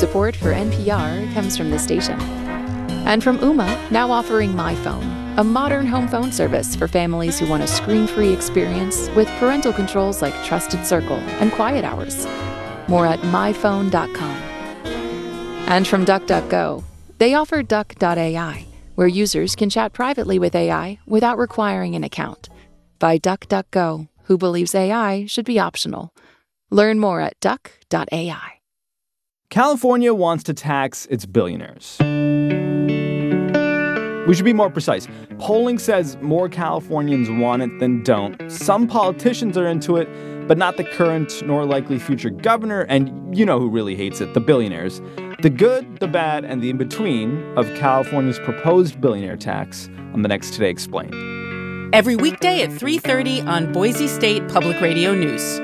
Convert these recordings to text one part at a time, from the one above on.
Support for NPR comes from the station. And from Ooma, now offering My Phone, a modern home phone service for families who want a screen-free experience with parental controls like Trusted Circle and Quiet Hours. More at myphone.com. And from DuckDuckGo, they offer Duck.ai, where users can chat privately with AI without requiring an account. By DuckDuckGo, who believes AI should be optional. Learn more at Duck.ai. California wants to tax its billionaires. We should be more precise. Polling says more Californians want it than don't. Some politicians are into it, but not the current nor likely future governor, and you know who really hates it, the billionaires. The good, the bad, and the in-between of California's proposed billionaire tax on the next Today Explained. Every weekday at 3:30 on Boise State Public Radio News.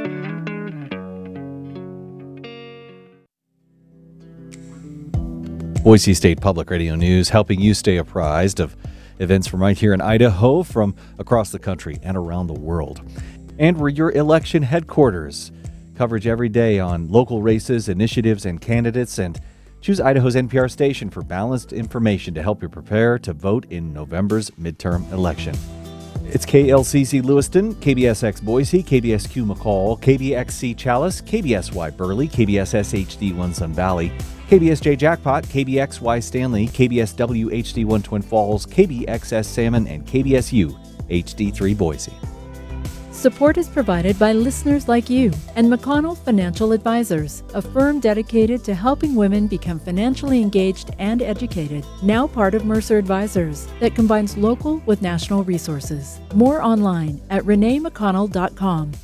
Boise State Public Radio News, helping you stay apprised of events from right here in Idaho, from across the country and around the world. And we're your election headquarters. Coverage every day on local races, initiatives, and candidates. And choose Idaho's NPR station for balanced information to help you prepare to vote in November's midterm election. It's KLCC Lewiston, KBSX Boise, KBSQ McCall, KBXC Chalice, KBSY Burley, KBSS HD1 Sun Valley, KBSJ Jackpot, KBXY Stanley, KBSW HD1 Twin Falls, KBXS Salmon, and KBSU HD3 Boise. Support is provided by listeners like you and McConnell Financial Advisors, a firm dedicated to helping women become financially engaged and educated. Now part of Mercer Advisors that combines local with national resources. More online at reneemcconnell.com.